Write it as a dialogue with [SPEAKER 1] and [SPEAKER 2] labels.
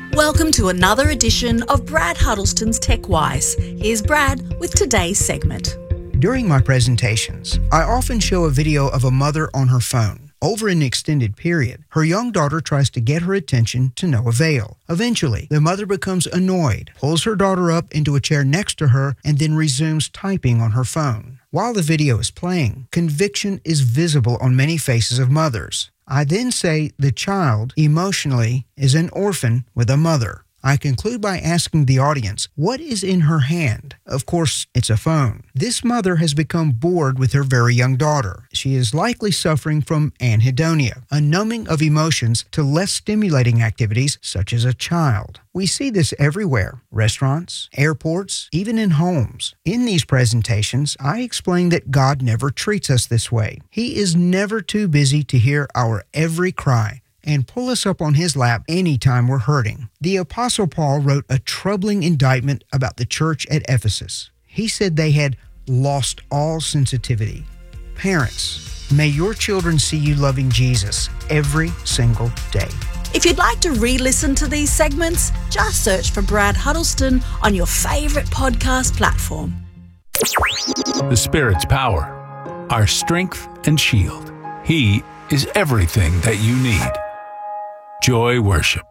[SPEAKER 1] Welcome to another edition of Brad Huddleston's TechWise. Here's Brad with today's segment.
[SPEAKER 2] During my presentations, I often show a video of a mother on her phone. Over an extended period, her young daughter tries to get her attention to no avail. Eventually, the mother becomes annoyed, pulls her daughter up into a chair next to her, and then resumes typing on her phone. While the video is playing, conviction is visible on many faces of mothers. I then say the child, emotionally, is an orphan with a mother. I conclude by asking the audience, what is in her hand? Of course, it's a phone. This mother has become bored with her very young daughter. She is likely suffering from anhedonia, a numbing of emotions to less stimulating activities such as a child. We see this everywhere, restaurants, airports, even in homes. In these presentations, I explain that God never treats us this way. He is never too busy to hear our every cry and pull us up on his lap anytime we're hurting. The Apostle Paul wrote a troubling indictment about the church at Ephesus. He said they had lost all sensitivity. Parents, may your children see you loving Jesus every single day.
[SPEAKER 1] If you'd like to re-listen to these segments, just search for Brad Huddleston on your favourite podcast platform.
[SPEAKER 3] The Spirit's power, our strength and shield. He is everything that you need. Joy Worship.